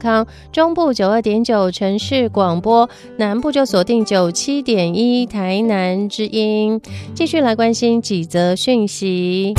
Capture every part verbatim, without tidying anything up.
康，中部九二点九城市广播，南部就锁定九七点一台南之音。继续来关心几则讯息。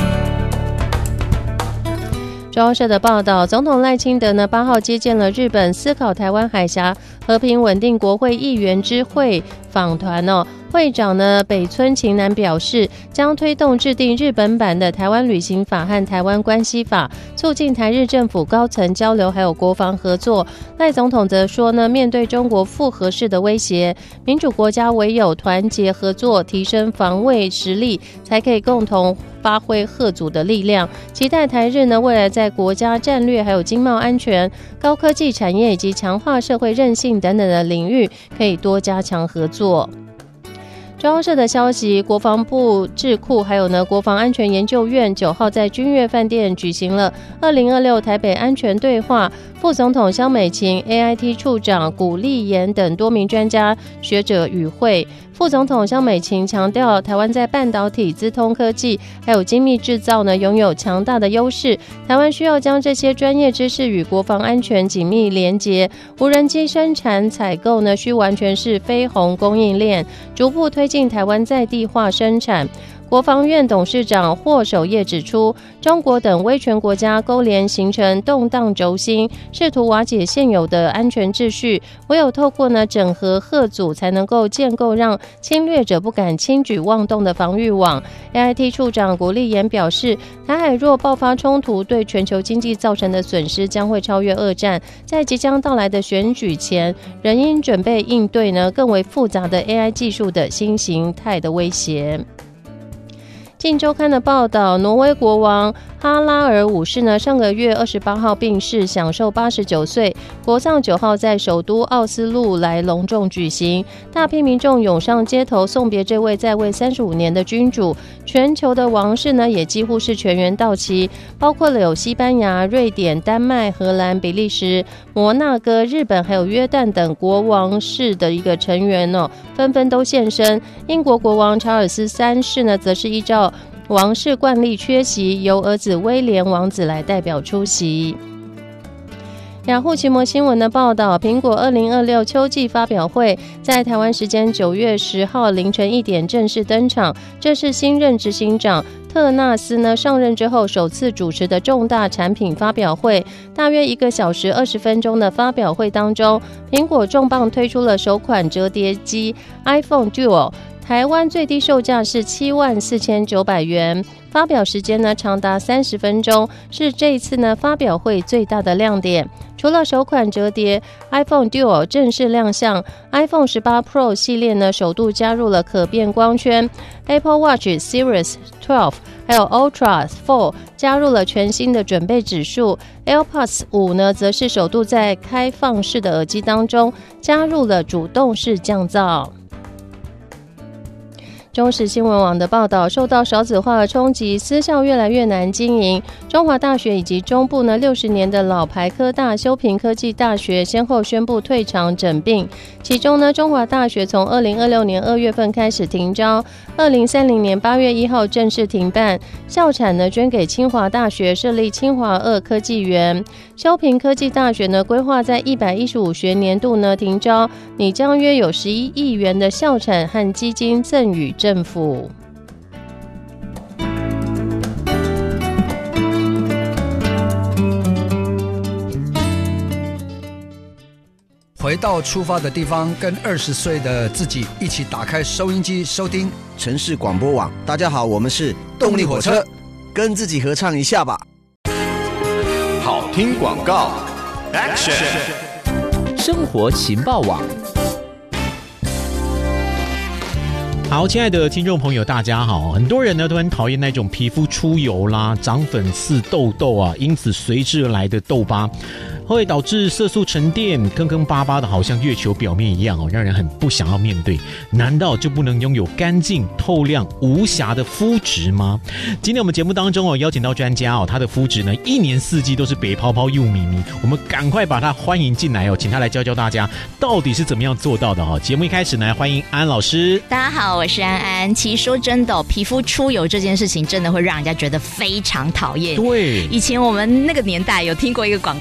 中央社的报道，总统赖清德呢八号接见了日本思考台湾海峡和平稳定国会议员之会访团哦。会长呢北村晴男表示，将推动制定日本版的台湾旅行法和台湾关系法，促进台日政府高层交流还有国防合作。赖总统则说呢，面对中国复合式的威胁，民主国家唯有团结合作，提升防卫实力，才可以共同发挥嚇阻的力量。期待台日呢未来在国家战略还有经贸安全、高科技产业以及强化社会韧性等等的领域可以多加强合作。中央社的消息，国防部智库还有呢国防安全研究院九号在君悦饭店举行了二零二六台北安全对话，副总统萧美琴、A I T 处长古立言等多名专家学者与会。副总统萧美琴强调，台湾在半导体、资通科技还有精密制造呢拥有强大的优势，台湾需要将这些专业知识与国防安全紧密连结。无人机生产采购呢需完全是非红供应链，逐步推进台湾在地化生产。国防院董事长霍守业指出，中国等威权国家勾连形成动荡轴心，试图瓦解现有的安全秩序，唯有透过呢整合嚇阻，才能够建构让侵略者不敢轻举妄动的防御网。 A I T 处长古立言表示，台海若爆发冲突，对全球经济造成的损失将会超越二战，在即将到来的选举前，仍应准备应对呢更为复杂的 A I 技术的新形态的威胁。镜周刊的报道，挪威国王哈拉尔五世呢，上个月二十八号病逝，享受八十九岁。国葬九号在首都奥斯陆来隆重举行，大批民众涌上街头送别这位在位三十五年的君主。全球的王室呢，也几乎是全员到齐，包括了有西班牙、瑞典、丹麦、荷兰、比利时、摩纳哥、日本还有约旦等国王室的一个成员哦，纷纷都现身。英国国王查尔斯三世呢，则是依照王室惯例缺席，由儿子威廉王子来代表出席。雅虎奇摩新闻的报道，苹果二零二六秋季发表会在台湾时间九月十号凌晨一点正式登场，这是新任执行长特纳斯呢上任之后首次主持的重大产品发表会。大约一个小时二十分钟的发表会当中，苹果重磅推出了首款折叠机 iPhone Duo，台湾最低售价是七万四千九百元，发表时间呢长达三十分钟，是这一次呢发表会最大的亮点。除了首款折叠 iPhone Duo 正式亮相， iPhone 十八 Pro 系列呢首度加入了可变光圈， Apple Watch Series 十二还有 Ultra 四加入了全新的准备指数， AirPods 五呢则是首度在开放式的耳机当中加入了主动式降噪。中时新闻网的报道，受到少子化的冲击，私校越来越难经营。中华大学以及中部呢六十年的老牌科大、修平科技大学先后宣布退场整并。其中呢，中华大学从二零二六年二月份开始停招，二零三零年八月一号正式停办，校产呢捐给清华大学，设立清华二科技园。修平科技大学呢规划在一百一十五学年度呢停招，拟将约有十一亿元的校产和基金赠予政府。 回到出发的地方，跟二十岁的自己一起打开收音机，收听城市广播网。大家好，我们是动力火车，跟自己合唱一下吧。 好听广告 ，Action！ 生活情报网。好，亲爱的听众朋友，大家好。很多人呢都很讨厌那种皮肤出油啦、长粉刺、痘痘啊，因此随之而来的痘疤，会导致色素沉淀，坑坑巴巴的，好像月球表面一样哦，让人很不想要面对。难道就不能拥有干净、透亮、无瑕的肤质吗？今天我们节目当中哦，邀请到专家哦，他的肤质呢一年四季都是白泡泡又咪咪，我们赶快把他欢迎进来哦，请他来教教大家到底是怎么样做到的哦。节目一开始呢，欢迎安老师。 大家好，我是安安。其实说真的、哦，皮肤出油这件事情真的会让人家觉得非常讨厌。 对， 以前我们那个年代有听过一个广告词说，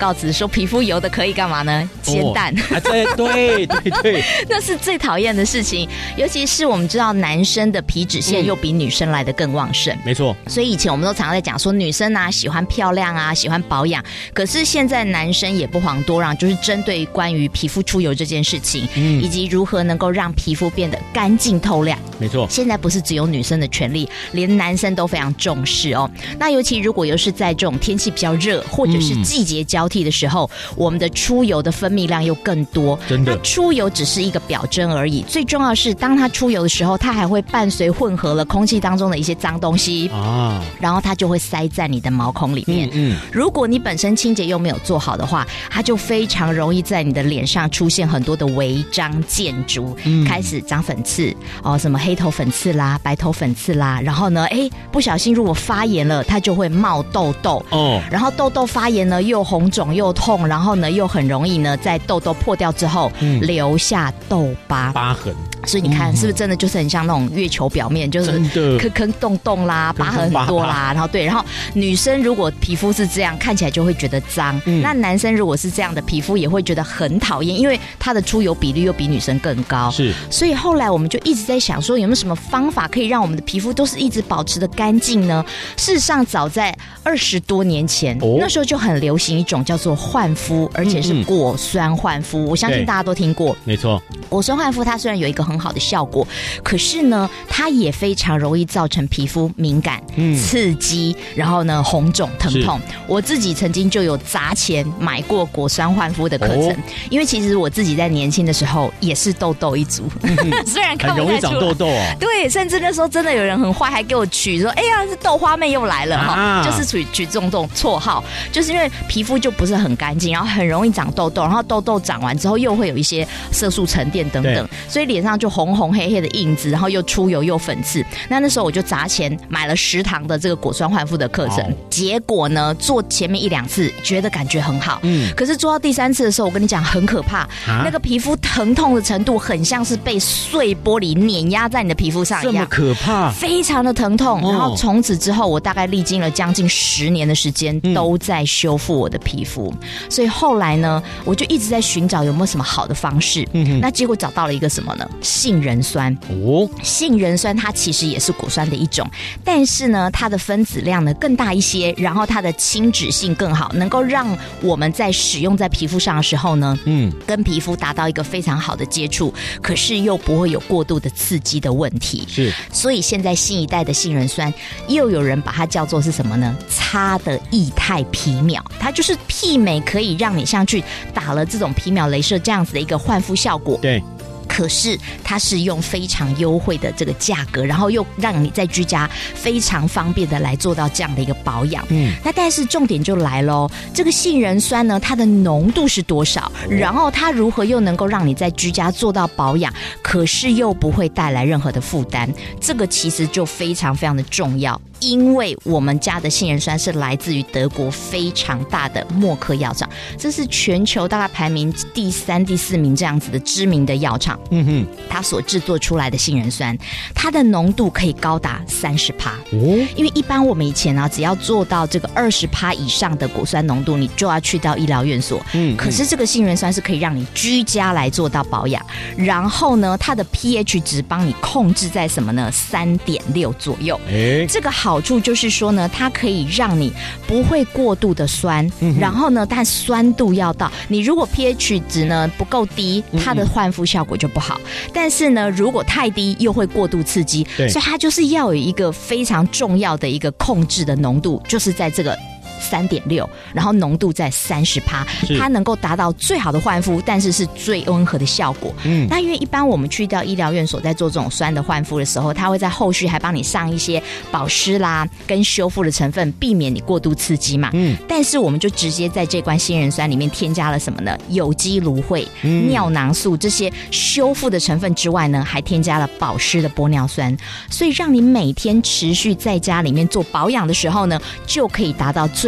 皮肤油的可以干嘛呢？煎蛋。 哦、啊，对对对对， 那是最讨厌的事情，尤其是我们知道男生的皮脂腺又比女生来得更旺盛， 没错。 所以以前我们都常常在讲说，女生啊喜欢漂亮啊，喜欢保养，可是现在男生也不遑多让，就是针对关于皮肤出油这件事情，嗯，以及如何能够让皮肤变得干净透亮， 没错。 现在不是只有女生的权利，连男生都非常重视哦。那尤其如果又是在这种天气比较热，或者是季节交替的时候，嗯、我们的出油的分泌量又更多。 真的， 那出油只是一个表征而已，最重要的是，当它出油的时候，它还会伴随混合了空气当中的一些脏东西啊，然后它就会塞在你的毛孔里面。嗯嗯，如果你本身清洁又没有做好的话，它就非常容易在你的脸上出现很多的违章建筑，嗯、开始长粉刺哦，什么黑头粉刺啦、白头粉刺啦，然后呢，哎，不小心如果发炎了，它就会冒痘痘哦，然后痘痘发炎呢又红肿又痛，然后呢又很容易呢在痘痘破掉之后、嗯、留下痘疤疤痕。 所以你看，是不是真的就是很像那种月球表面，就是坑坑洞洞啦，疤痕很多啦，然后对，然后女生如果皮肤是这样，看起来就会觉得脏、嗯、那男生如果是这样的皮肤也会觉得很讨厌，因为他的出油比率又比女生更高。 是， 所以后来我们就一直在想说，有没有什么方法可以让我们的皮肤都是一直保持的干净呢？事实上早在二十多年前、哦、那时候就很流行一种叫做焕肤，而且是果酸焕肤、嗯嗯、我相信大家都听过。 没错， 果酸焕肤它虽然有一个很好的效果，可是呢它也非常容易造成皮肤敏感、嗯、刺激，然后呢红肿疼痛。我自己曾经就有砸钱买过果酸焕肤的课程、哦、因为其实我自己在年轻的时候也是痘痘一族、嗯、虽然看不太出来， 很容易长痘痘哦。 对，甚至那时候真的有人很坏，还给我取说哎呀是豆花妹又来了、啊、就是取取这种这种绰号，就是因为皮肤就不是很干净，然后很容易长痘痘，然后痘痘长完之后又会有一些色素沉淀等等，所以脸上就红红黑黑的印子，然后又出油又粉刺。那那时候我就砸钱买了十堂的这个果酸焕肤的课程、哦、结果呢做前面一两次觉得感觉很好，嗯，可是做到第三次的时候，我跟你讲很可怕、啊、那个皮肤疼痛的程度很像是被碎玻璃碾压在你的皮肤上一样， 这么可怕， 非常的疼痛、哦、然后从此之后我大概历经了将近十年的时间、嗯、都在修复我的皮肤，所以后来呢我就一直在寻找有没有什么好的方式、嗯、那结果找到了一个什么呢？杏仁酸哦，杏仁酸它其实也是果酸的一种，但是呢它的分子量呢更大一些，然后它的亲脂性更好，能够让我们在使用在皮肤上的时候呢嗯，跟皮肤达到一个非常好的接触，可是又不会有过度的刺激的问题。 是， 所以现在新一代的杏仁酸又有人把它叫做是什么呢？擦的液态皮秒，它就是媲美可以让你像去打了这种皮秒雷射这样子的一个焕肤效果。 对， 可是它是用非常优惠的这个价格，然后又让你在居家非常方便的来做到这样的一个保养。嗯，那但是重点就来咯，这个杏仁酸呢它的浓度是多少、哦、然后它如何又能够让你在居家做到保养，可是又不会带来任何的负担，这个其实就非常非常的重要。因为我们家的杏仁酸是来自于德国非常大的默克药厂，这是全球大概排名第三第四名这样子的知名的药厂。嗯哼，它所制作出来的杏仁酸，它的浓度可以高达 百分之三十。 哦，因为一般我们以前啊只要做到这个 百分之二十 以上的果酸浓度，你就要去到医疗院所。嗯，可是这个杏仁酸是可以让你居家来做到保养，然后呢它的 pH 值帮你控制在什么呢？ 三点六 左右。欸，这个好处就是说呢它可以让你不会过度的酸、嗯、然后呢但酸度要到，你如果 pH 值呢不够低，它的焕肤效果就不好，但是呢如果太低又会过度刺激，所以它就是要有一个非常重要的一个控制的浓度，就是在这个三点六，然后浓度在 百分之三十， 它能够达到最好的焕肤，但是是最温和的效果。嗯，那因为一般我们去到医疗院所在做这种酸的焕肤的时候，它会在后续还帮你上一些保湿啦跟修复的成分，避免你过度刺激嘛。嗯，但是我们就直接在这罐杏仁酸里面添加了什么呢？有机芦荟、嗯、尿囊素这些修复的成分之外呢，还添加了保湿的玻尿酸，所以让你每天持续在家里面做保养的时候呢，就可以达到最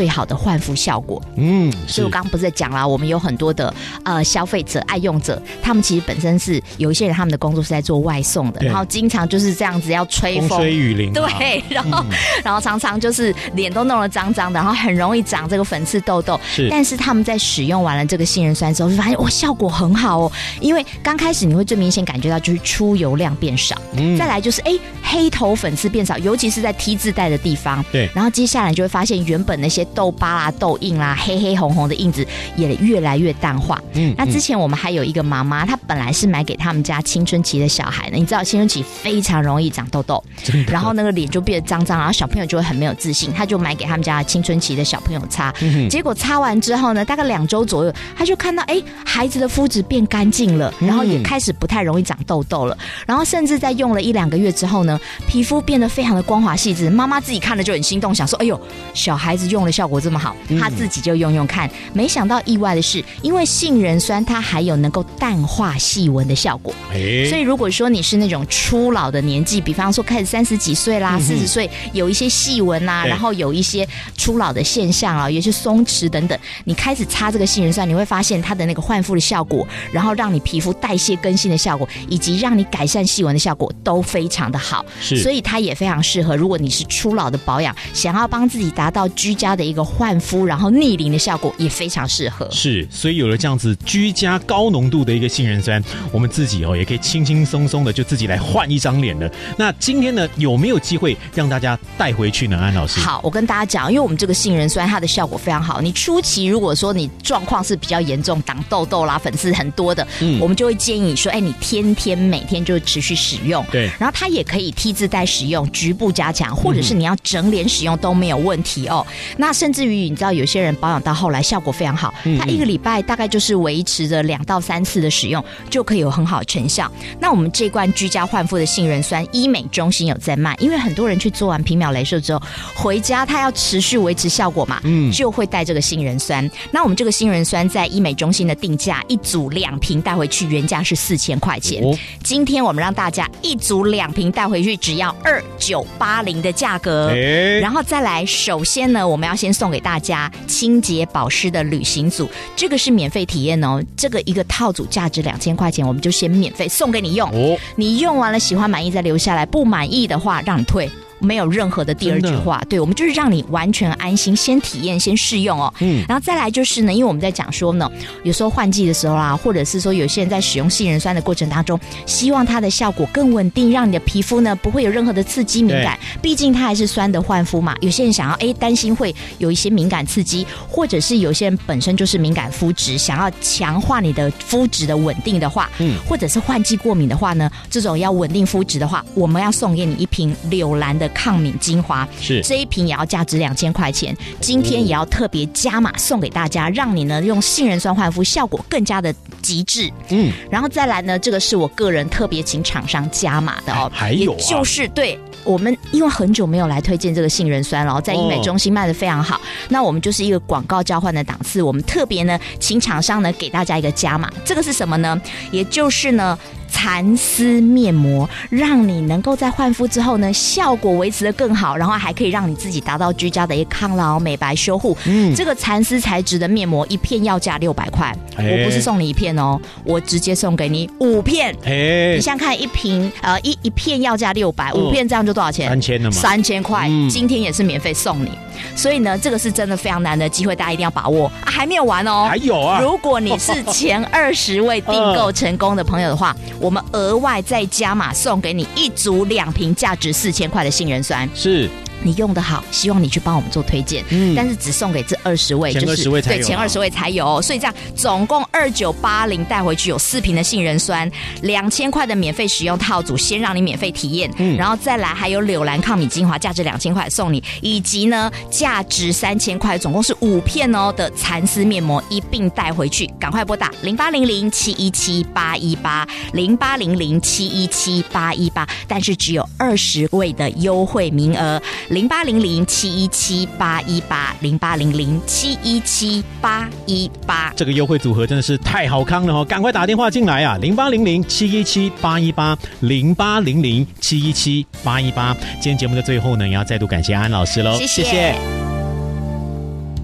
最好的焕肤效果。 嗯， 所以我刚刚不是在讲啦，我们有很多的呃消费者、爱用者，他们其实本身是有一些人，他们的工作是在做外送的，然后经常就是这样子要吹风、 风吹雨淋、啊， 对，然后、嗯、然后常常就是脸都弄得脏脏的，然后很容易长这个粉刺痘痘。 是， 但是他们在使用完了这个杏仁酸之后，就发现哇，效果很好哦。因为刚开始你会最明显感觉到就是出油量变少，嗯、再来就是哎黑头粉刺变少，尤其是在 T 字带的地方。 对， 然后接下来你就会发现原本那些痘疤啦、痘印啦、黑黑红红的印子也越来越淡化。嗯，那之前我们还有一个妈妈，她本来是买给他们家青春期的小孩呢，你知道青春期非常容易长痘痘，然后那个脸就变得脏脏，然后小朋友就会很没有自信，她就买给他们家青春期的小朋友擦，嗯、结果擦完之后呢，大概两周左右，她就看到哎孩子的肤质变干净了，然后也开始不太容易长痘痘了，然后甚至在用了一两个月之后呢，皮肤变得非常的光滑细致，妈妈自己看了就很心动，想说哎呦小孩子用的效果这么好，她自己就用用看，没想到意外的是，因为杏仁酸它还有能够淡化细纹的效果，欸、所以如果说你是那种初老的年纪，比方说开始三十几岁啦、四十岁有一些细纹啊，然后有一些初老的现象啊，有些松弛等等，你开始擦这个杏仁酸，你会发现它的那个焕肤的效果，然后让你皮肤代谢更新的效果，以及让你改善细纹的效果都非常的好，所以它也非常适合如果你是初老的保养，想要帮自己达到居家的一个焕肤然后逆龄的效果，也非常适合。 是，所以有了这样子居家高浓度的一个杏仁酸，我们自己哦也可以轻轻松松的就自己来换一张脸了。那今天呢，有没有机会让大家带回去呢？安老师， 好，我跟大家讲，因为我们这个杏仁酸它的效果非常好，你初期如果说你状况是比较严重，长痘痘啦、粉刺很多的，嗯，我们就会建议你说，哎，你天天每天就持续使用， 对， 然后它也可以 T 字带使用，局部加强，或者是你要整脸使用都没有问题哦。那甚至于你知道有些人保养到后来效果非常好，他一个礼拜大概就是维持着两到三次的使用，就可以有很好的成效。那我们这罐居家焕肤的杏仁酸，医美中心有在卖，因为很多人去做完皮秒雷射之后回家，他要持续维持效果嘛，嗯，就会带这个杏仁酸。那我们这个杏仁酸在医美中心的定价，一组两瓶带回去原价是四千块钱，哦，今天我们让大家一组两瓶带回去只要二九八零的价格，欸，然后再来，首先呢，我们要先送给大家清洁保湿的旅行组，这个是免费体验哦，这个一个套组价值两千块钱，我们就先免费送给你用，哦，你用完了喜欢满意再留下来，不满意的话让你退。没有任何的第二句话，对，我们就是让你完全安心，先体验，先试用哦。嗯，然后再来就是呢，因为我们在讲说呢，有时候换季的时候啦，或者是说有些人在使用杏仁酸的过程当中，希望它的效果更稳定，让你的皮肤呢不会有任何的刺激敏感。毕竟它还是酸的焕肤嘛。有些人想要哎担心会有一些敏感刺激，或者是有些人本身就是敏感肤质，想要强化你的肤质的稳定的话，嗯，或者是换季过敏的话呢，这种要稳定肤质的话，我们要送给你一瓶柳兰的抗敏精华，是这一瓶也要价值两千块钱，今天也要特别加码送给大家，让你呢用杏仁酸焕肤效果更加的极致。嗯，然后再来呢，这个是我个人特别请厂商加码的哦， 还有、啊、 也就是对。我们因为很久没有来推荐这个杏仁酸了，在医美中心卖的非常好，哦，那我们就是一个广告交换的档次，我们特别呢请厂商呢给大家一个加码，这个是什么呢？也就是呢蚕丝面膜，让你能够在焕肤之后呢效果维持得更好，然后还可以让你自己达到居家的一个抗老美白修护。嗯，这个蚕丝材质的面膜一片要价六百块，欸，我不是送你一片哦，我直接送给你五片。欸，你想看一瓶呃一一片要价六百，五片这样就多少钱？ 三千了吗？ 三千块，嗯，今天也是免费送你。所以呢，这个是真的非常难的机会，大家一定要把握。啊，还没有完哦， 还有啊！ 如果你是前二十位订购成功的朋友的话，我们额外再加码送给你一组两瓶价值四千块的杏仁酸。 是。 你用得好，希望你去帮我们做推荐，嗯，但是只送给这二十位， 前二十位才有， 对，前二十位才有，所以这样总共二九八零带回去有四瓶的杏仁酸，两千块的免费使用套组，先让你免费体验，嗯，然后再来还有柳兰抗敏精华，价值两千块送你，以及呢价值三千块，总共是五片哦的蚕丝面膜一并带回去，赶快拨打零八零零七一七八一八零八零零七一七八一八，但是只有二十位的优惠名额。零八零零七一七八一八零八零零七一七八一八， 这个优惠组合真的是太好康了哦！赶快打电话进来啊！零八零零七一七八一八零八零零七一七八一八。今天节目的最后呢，也要再度感谢安老师喽， 谢谢。 谢谢。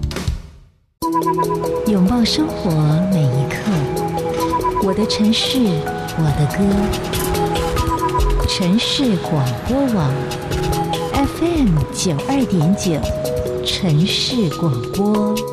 拥抱生活每一刻。我的城市，我的歌。城市广播网 F M 九二点九，城市广播。